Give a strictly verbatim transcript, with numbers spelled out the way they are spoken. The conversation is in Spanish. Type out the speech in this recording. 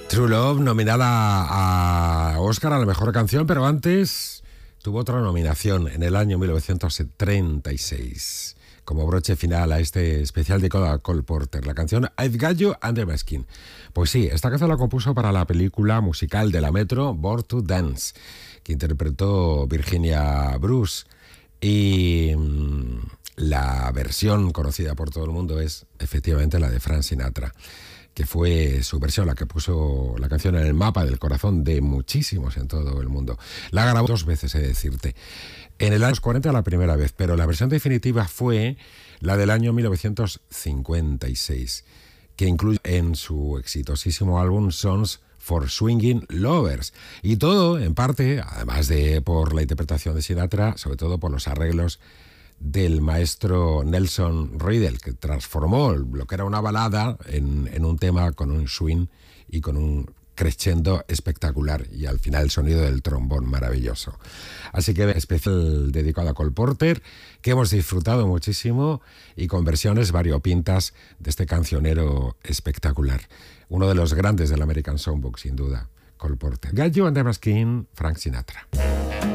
True Love, nominada a Oscar a la mejor canción, pero antes tuvo otra nominación en el año mil novecientos treinta y seis. Como broche final a este especial dedicado a Cole Porter, la canción I've Got You Under My Skin. Pues sí, esta canción la compuso para la película musical de la Metro, Born to Dance, que interpretó Virginia Bruce. Y mmm, la versión conocida por todo el mundo es efectivamente la de Frank Sinatra, que fue su versión la que puso la canción en el mapa del corazón de muchísimos en todo el mundo. La grabó dos veces, he de decirte. En el año cuarenta la primera vez, pero la versión definitiva fue la del año mil novecientos cincuenta y seis, que incluye en su exitosísimo álbum Songs for Swinging Lovers. Y todo, en parte, además de por la interpretación de Sinatra, sobre todo por los arreglos del maestro Nelson Riddle, que transformó lo que era una balada en, en un tema con un swing y con un crescendo espectacular, y al final el sonido del trombón maravilloso. Así que especial dedicado a Cole Porter, que hemos disfrutado muchísimo, y con versiones variopintas de este cancionero espectacular, uno de los grandes del American Songbook, sin duda, Cole Porter. Got You Under My Skin, Frank Sinatra.